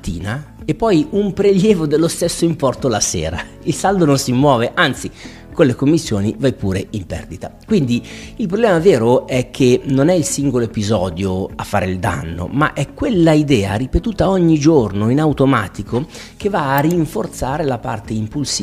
mattina e poi un prelievo dello stesso importo la sera. Il saldo non si muove, anzi con le commissioni vai pure in perdita. Quindi il problema vero è che non è il singolo episodio a fare il danno, ma è quella idea ripetuta ogni giorno in automatico che va a rinforzare la parte impulsiva